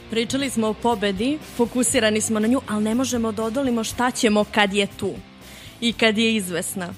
Pričali smo o pobedi, fokusirani smo na nju, ali ne možemo da odolimo šta ćemo kad je tu i kad je izvesna.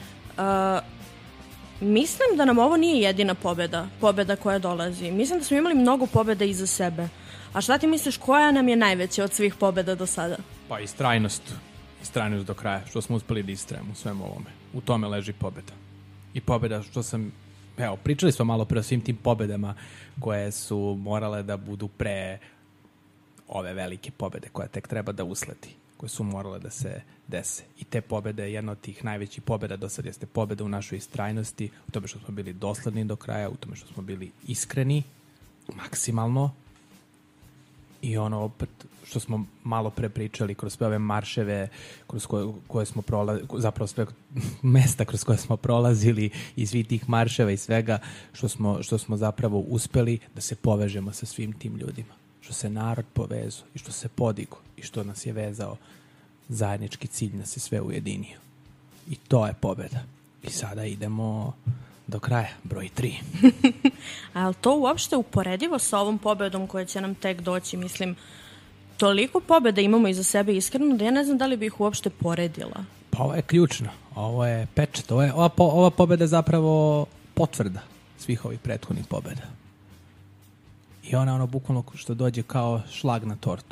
Mislim da nam ovo nije jedina pobeda koja dolazi. Mislim da smo imali mnogo pobeda iza sebe. A šta ti misliš, koja nam je najveća od svih pobeda do sada? Pa istrajnost do kraja, što smo uspeli da istrajemo u svemu ovome. U tome leži pobeda. I pobeda što sam, pričali smo malo pre o svim tim pobedama koje su morale da budu pre ove velike pobede koja tek treba da usledi, koje su morale da se dese. I te pobede, jedna od tih najvećih pobeda do sad jeste pobeda u našoj istrajnosti, u tome što smo bili dosledni do kraja, u tome što smo bili iskreni, maksimalno. I ono opet što smo malo pre pričali kroz sve ove marševe kroz koje smo prolazili, zapravo sve mesta kroz koje smo prolazili i svi tih marševa i svega što smo zapravo uspeli da se povežemo sa svim tim ljudima. Što se narod povezao i što se podigo i što nas je vezao zajednički cilj, nas je sve ujedinio. I to je pobeda. I sada idemo do kraja, broj 3. A je to uopšte uporedivo sa ovom pobedom koja će nam tek doći? Mislim, toliko pobeda imamo iza sebe iskreno da ja ne znam da li bih ih uopšte poredila. Pa ovo je ključno. Ovo je pečat. Ova pobeda je zapravo potvrda svih ovih prethodnih pobeda. I ona bukvalno što dođe kao šlag na tortu.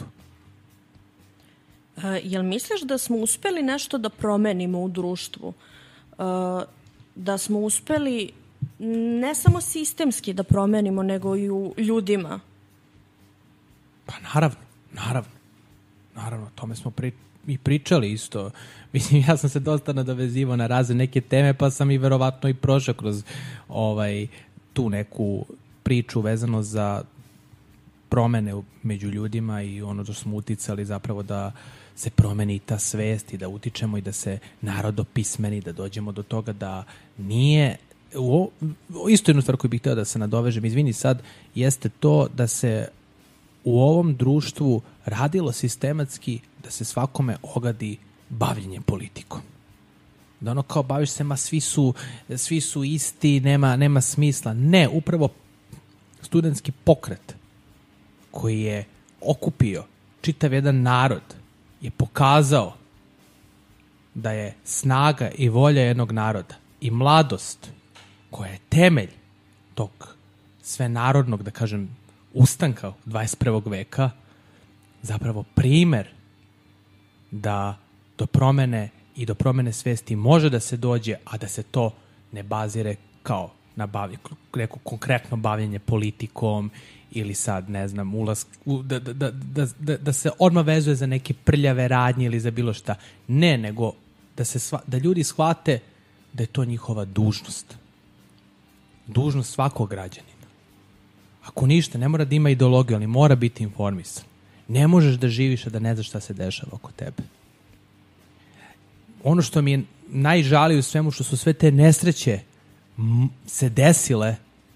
Jel misliš da smo uspeli nešto da promenimo u društvu? Da smo uspeli ne samo sistemski da promenimo, nego i u ljudima? Pa naravno, o tome smo i pričali isto. Mislim, ja sam se dosta nadovezivao na razne neke teme, pa sam i verovatno i prošao kroz tu neku priču vezano za promene među ljudima i ono što smo uticali zapravo da se promeni ta svest i da utičemo i da se narod opismeni, da dođemo do toga da nije... Isto jednu stvar koju bih htio da se nadovežem, izvini sad, jeste to da se u ovom društvu radilo sistematski da se svakome ogadi bavljenje politikom. Da ono kao baviš se, svi su isti, nema smisla. Ne, upravo studentski pokret koji je okupio čitav jedan narod je pokazao da je snaga i volja jednog naroda i mladost koja je temelj tog svenarodnog, da kažem, ustanka 21. veka zapravo primer da do promene svesti može da se dođe, a da se to ne bazire kao na neko konkretno bavljenje politikom ili sad, ne znam, da se odmah vezuje za neke prljave radnje ili za bilo šta. Ne, nego da ljudi shvate da je to njihova dužnost. Dužnost svakog građanina. Ako ništa, ne mora da ima ideologiju, ali mora biti informisan. Ne možeš da živiš, a da ne znaš šta se dešava oko tebe. Ono što mi je najžalije u svemu, što su sve te nesreće se desile,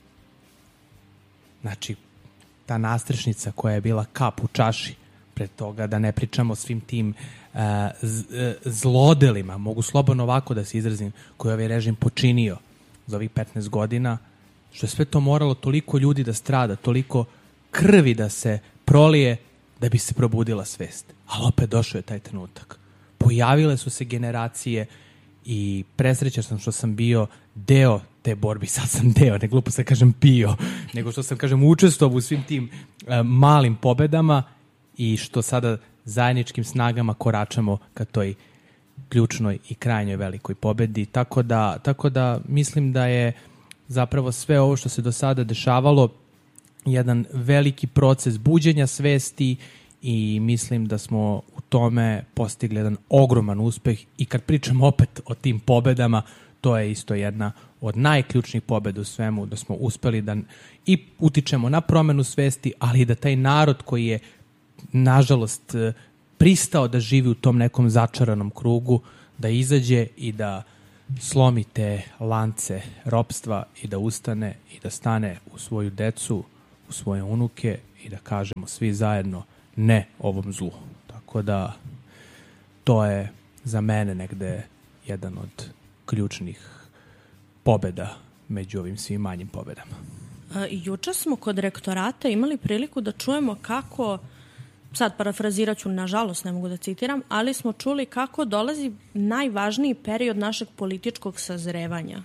znači ta nastrešnica koja je bila kap u čaši, pred toga da ne pričamo o svim tim zlodelima, mogu slobodno ovako da se izrazim, koje je ovaj režim počinio za ovih 15 godina, što je sve to moralo toliko ljudi da strada, toliko krvi da se prolije da bi se probudila svest. Ali opet došao je taj trenutak. Pojavile su se generacije i presrećan sam što sam bio deo te borbi. Sad sam deo, ne glupo se kažem bio, nego što sam, kažem, učestvovao u svim tim malim pobedama i što sada zajedničkim snagama koračamo ka toj ključnoj i krajnjoj velikoj pobedi. Tako da mislim da je zapravo sve ovo što se do sada dešavalo jedan veliki proces buđenja svesti i mislim da smo u tome postigli jedan ogroman uspeh i kad pričamo opet o tim pobedama, to je isto jedna od najključnijih pobeda u svemu, da smo uspeli da i utičemo na promenu svesti, ali i da taj narod koji je nažalost pristao da živi u tom nekom začaranom krugu, da izađe i da slomi te lance ropstva i da ustane i da stane u svoju decu, u svoje unuke i da kažemo svi zajedno ne ovom zlu. Tako da to je za mene negde jedan od ključnih pobeda među ovim svim manjim pobedama. Juče smo kod rektorata imali priliku da čujemo kako, sad parafrazirat ću, nažalost ne mogu da citiram, ali smo čuli kako dolazi najvažniji period našeg političkog sazrevanja.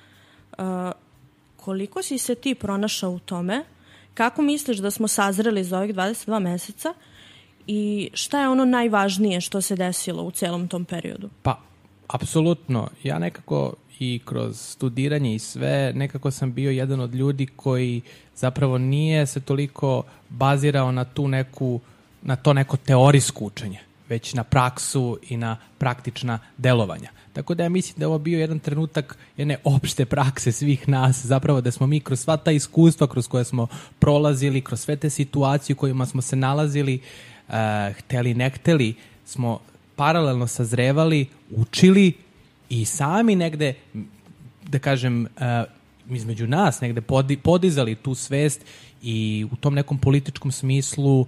Koliko si se ti pronašao u tome? Kako misliš da smo sazreli za ovih 22 meseca? I šta je ono najvažnije što se desilo u celom tom periodu? Pa, apsolutno. Ja nekako i kroz studiranje i sve, nekako sam bio jedan od ljudi koji zapravo nije se toliko bazirao na to neko teorijsko učenje, već na praksu i na praktična delovanja. Tako da ja mislim da je ovo bio jedan trenutak jedne opšte prakse svih nas, zapravo da smo mi kroz sva ta iskustva kroz koje smo prolazili, kroz sve te situacije u kojima smo se nalazili, hteli ne hteli, smo paralelno sazrevali, učili i sami negde, da kažem, između nas negde podizali tu svest i u tom nekom političkom smislu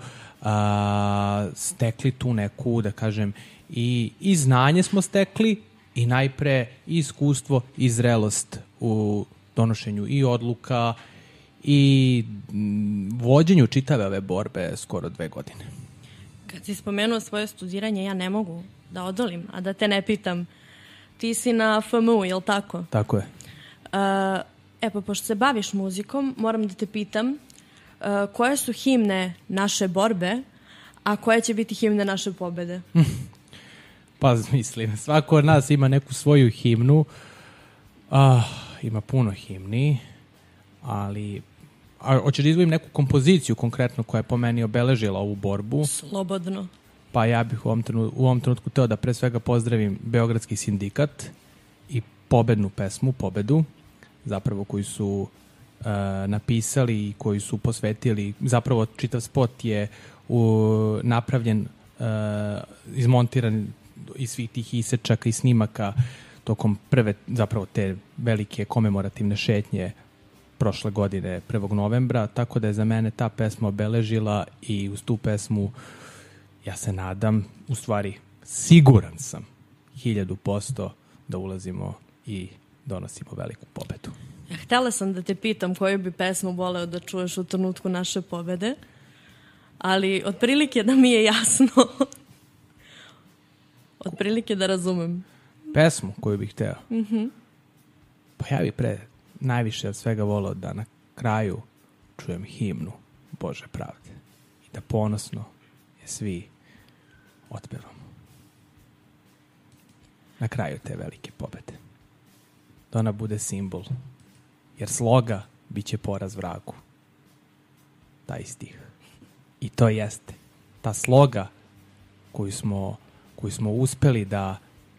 stekli tu neku, da kažem, i znanje smo stekli i najpre i iskustvo i zrelost u donošenju i odluka i vođenju čitave ove borbe skoro 2 godine. Kad si spomenuo svoje studiranje, ja ne mogu da odolim, a da te ne pitam. Ti si na FMU, je li tako? Tako je. Pa pošto se baviš muzikom, moram da te pitam koje su himne naše borbe, a koje će biti himne naše pobede? Pa mislim, svako od nas ima neku svoju himnu. Ima puno himni, ali hoćeš da izdvojim neku kompoziciju konkretno koja je po meni obeležila ovu borbu? Slobodno. Pa ja bih u ovom trenutku teo da pre svega pozdravim Beogradski sindikat i pobednu pesmu, Pobedu, zapravo koju su napisali i koji su posvetili, zapravo čitav spot je napravljen, izmontiran iz svih tih isečaka i snimaka tokom prve, zapravo te velike komemorativne šetnje prošle godine 1. novembra, tako da je za mene ta pesma obeležila i uz tu pesmu ja se nadam, u stvari siguran sam 1000% da ulazimo i donosimo veliku pobedu. Htela sam da te pitam koju bi pesmu voleo da čuješ u trenutku naše pobede, ali otprilike da mi je jasno. Otprilike da razumem. Pesmu koju bih hteo? Pa ja bih najviše od svega voleo da na kraju čujem himnu Bože pravde i da ponosno je svi otpevamo. Na kraju te velike pobede. Da ona bude simbol. Jer sloga bit će poraz vragu. Taj stih. I to jeste. Ta sloga koju smo uspeli da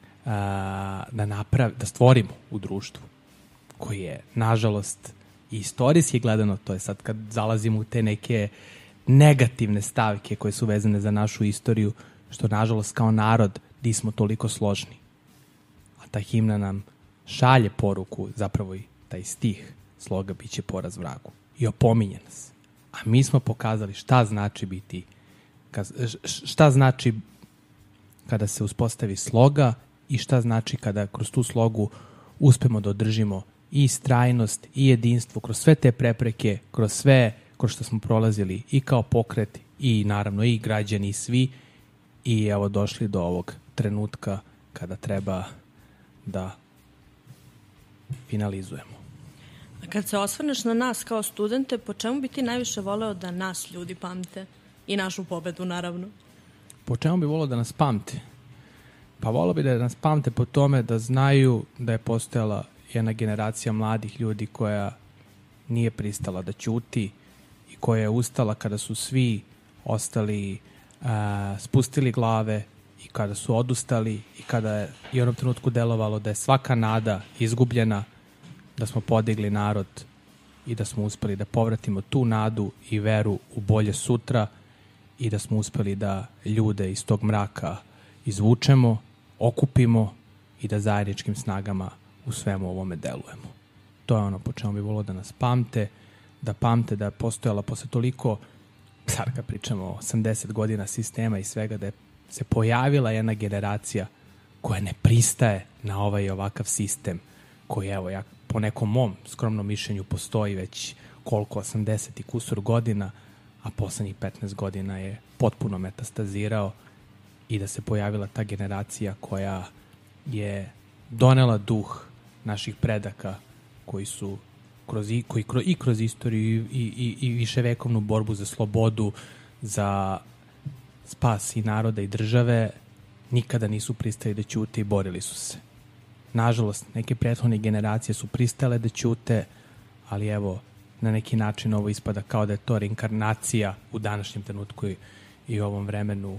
stvorimo u društvu, koji je, nažalost, i istorijski gledano, to je sad kad zalazimo u te neke negativne stavke koje su vezane za našu istoriju, što, nažalost, kao narod nismo toliko složni. A ta himna nam šalje poruku, zapravo i taj stih, sloga biće poraz vragu. I opominje nas. A mi smo pokazali šta znači biti, šta znači kada se uspostavi sloga i šta znači kada kroz tu slogu uspemo da održimo i istrajnost i jedinstvo kroz sve te prepreke, kroz sve kroz što smo prolazili i kao pokret i naravno i građani i svi, i evo došli do ovog trenutka kada treba da finalizujemo. Kad se osvrneš na nas kao studente, po čemu bi ti najviše voleo da nas ljudi pamte? I našu pobedu, naravno. Po čemu bi voleo da nas pamte? Pa voleo bi da nas pamte po tome da znaju da je postojala jedna generacija mladih ljudi koja nije pristala da ćuti i koja je ustala kada su svi ostali, spustili glave i kada su odustali i kada je i u onom trenutku delovalo da je svaka nada izgubljena, da smo podigli narod i da smo uspeli da povratimo tu nadu i veru u bolje sutra i da smo uspeli da ljude iz tog mraka izvučemo, okupimo i da zajedničkim snagama u svemu ovome delujemo. To je ono po čemu bi volio da nas pamte da je postojala posle toliko, sad kad pričamo o 80 godina sistema i svega, da je se pojavila jedna generacija koja ne pristaje na ovaj i ovakav sistem koji, evo, ja po nekom mom skromnom mišljenju postoji već koliko, 80 i kusur godina, a poslednjih 15 godina je potpuno metastazirao i da se pojavila ta generacija koja je donela duh naših predaka koji su kroz istoriju i viševekovnu borbu za slobodu, za spas i naroda i države nikada nisu pristali da ćute i borili su se. Nažalost, neke prethodne generacije su pristale da ćute, ali evo, na neki način ovo ispada kao da je to reinkarnacija u današnjem trenutku i u ovom vremenu,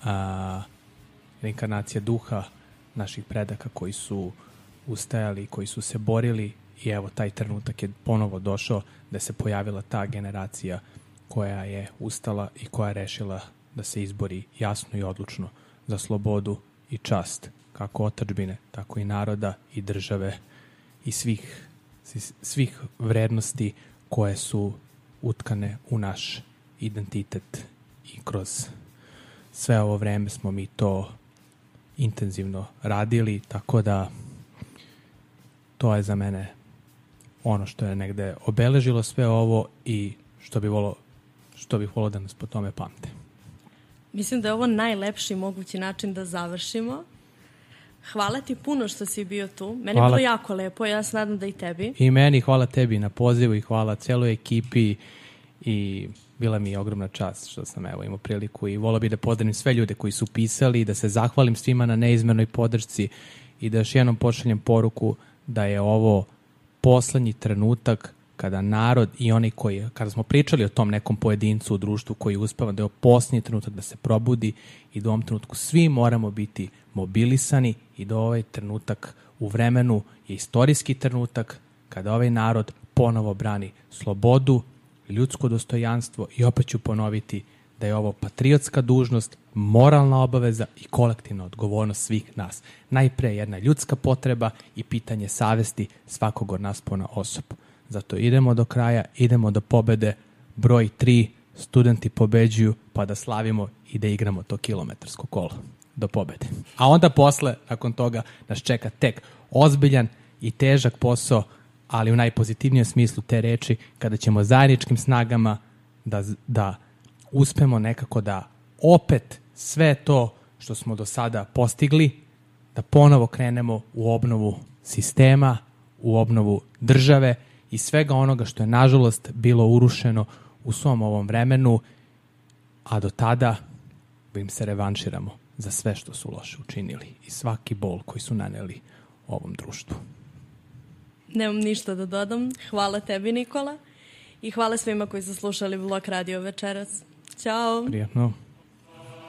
reinkarnacija duha naših predaka koji su ustajali, koji su se borili i evo taj trenutak je ponovo došao da se pojavila ta generacija koja je ustala i koja je rešila da se izbori jasno i odlučno za slobodu i čast kako otadžbine, tako i naroda i države i svih vrednosti koje su utkane u naš identitet i kroz sve ovo vreme smo mi to intenzivno radili, tako da to je za mene ono što je negde obeležilo sve ovo i što bih volao da nas po tome pamte. Mislim da je ovo najlepši mogući način da završimo. Hvala ti puno što si bio tu. Meni je bilo jako lepo, ja se nadam da i tebi. I meni, hvala tebi na pozivu i hvala celoj ekipi i bila mi je ogromna čast što sam imao priliku i volao bih da pozdravim sve ljude koji su pisali i da se zahvalim svima na neizmernoj podršci i da još jednom pošaljem poruku da je ovo poslednji trenutak kada narod i oni koji, kada smo pričali o tom nekom pojedincu u društvu koji uspeva, da je ovo poslednji trenutak da se probudi i da u ovom trenutku svi moramo biti mobilisani i da ovaj trenutak u vremenu je istorijski trenutak kada ovaj narod ponovo brani slobodu, ljudsko dostojanstvo i opet ću ponoviti da je ovo patriotska dužnost, moralna obaveza i kolektivna odgovornost svih nas. Najpre jedna ljudska potreba i pitanje savesti svakog od nas ponaosob. Zato idemo do kraja, idemo do pobede. Broj 3, studenti pobeđuju, pa da slavimo i da igramo to kilometarsko kolo do pobede. A onda posle, nakon toga, nas čeka tek ozbiljan i težak posao, ali u najpozitivnijem smislu te reči, kada ćemo zajedničkim snagama da uspemo nekako da opet sve to što smo do sada postigli, da ponovo krenemo u obnovu sistema, u obnovu države i svega onoga što je nažalost bilo urušeno u svom ovom vremenu, a do tada im se revanširamo za sve što su loše učinili i svaki bol koji su naneli ovom društvu. Nemam ništa da dodam. Hvala tebi, Nikola. I hvala svima koji su slušali Blok Radio večeras. Ćao. Prijatno.